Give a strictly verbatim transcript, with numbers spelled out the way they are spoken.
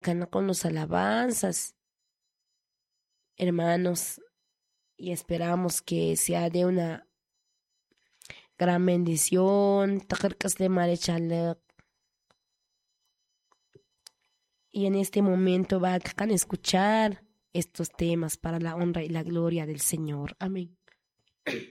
con los alabanzas, hermanos, y esperamos que sea de una gran bendición. Y en este momento va a escuchar estos temas para la honra y la gloria del Señor. Amén.